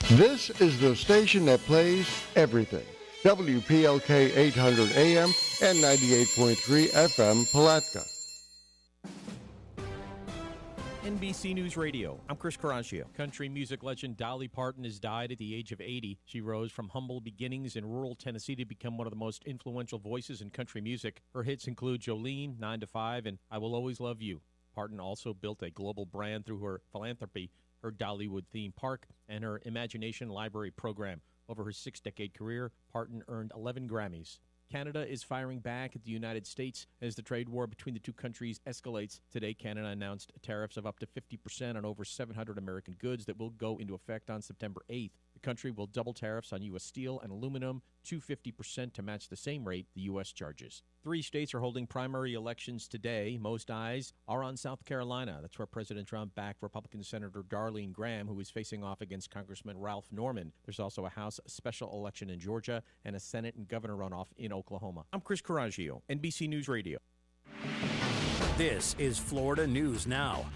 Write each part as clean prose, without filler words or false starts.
This is the station that plays everything. WPLK 800 AM and 98.3 FM Palatka. NBC News Radio. I'm Chris Caraccio. Country music legend Dolly Parton has died at the age of 80. She rose from humble beginnings in rural Tennessee to become one of the most influential voices in country music. Her hits include Jolene, 9 to 5, and I Will Always Love You. Parton also built a global brand through her philanthropy, her Dollywood theme park, and her Imagination Library program. Over her 6-decade career, Parton earned 11 Grammys. Canada is firing back at the United States as the trade war between the two countries escalates. Today, Canada announced tariffs of up to 50% on over 700 American goods that will go into effect on September 8th. The country will double tariffs on U.S. steel and aluminum to 50% to match the same rate the U.S. charges. 3 states are holding primary elections today. Most eyes are on South Carolina. That's where President Trump backed Republican Senator Darlene Graham, who is facing off against Congressman Ralph Norman. There's also a House special election in Georgia and a Senate and governor runoff in Oklahoma. I'm Chris Caraccio, NBC News Radio. This is Florida News Now.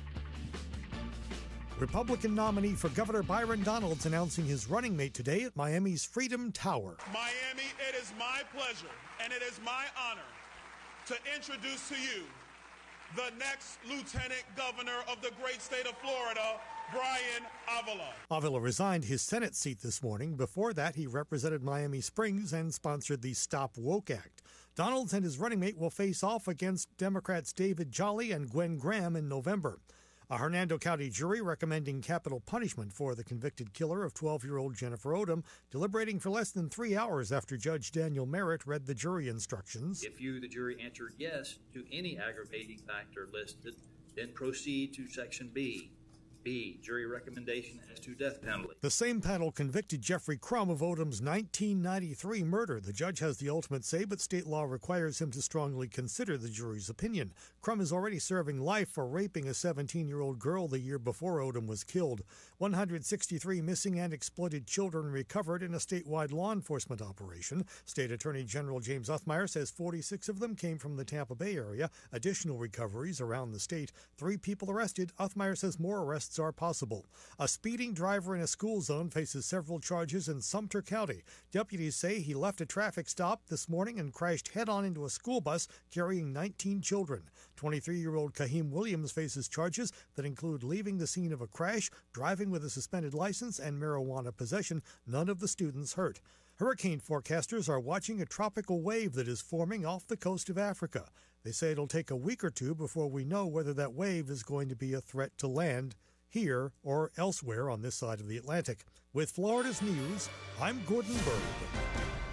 Republican nominee for Governor Byron Donalds announcing his running mate today at Miami's Freedom Tower. Miami, it is my pleasure and it is my honor to introduce to you the next Lieutenant Governor of the great state of Florida, Brian Avila. Avila resigned his Senate seat this morning. Before that, he represented Miami Springs and sponsored the Stop Woke Act. Donalds and his running mate will face off against Democrats David Jolly and Gwen Graham in November. A Hernando County jury recommending capital punishment for the convicted killer of 12-year-old Jennifer Odom, deliberating for less than 3 hours after Judge Daniel Merritt read the jury instructions. If you, the jury, answered yes to any aggravating factor listed, then proceed to Section B. B, jury recommendation as to death penalty. The same panel convicted Jeffrey Crum of Odom's 1993 murder. The judge has the ultimate say, but state law requires him to strongly consider the jury's opinion. Crum is already serving life for raping a 17-year-old girl the year before Odom was killed. 163 missing and exploited children recovered in a statewide law enforcement operation. State Attorney General James Uthmeier says 46 of them came from the Tampa Bay area. Additional recoveries around the state. 3 people arrested. Uthmeier says more arrests are possible. A speeding driver in a school zone faces several charges in Sumter County. Deputies say he left a traffic stop this morning and crashed head-on into a school bus carrying 19 children. 23-year-old Kaheem Williams faces charges that include leaving the scene of a crash, driving with a suspended license, and marijuana possession. None of the students hurt. Hurricane forecasters are watching a tropical wave that is forming off the coast of Africa. They say it'll take a week or 2 before we know whether that wave is going to be a threat to land here or elsewhere on this side of the Atlantic. With Florida's news, I'm Gordon Bird.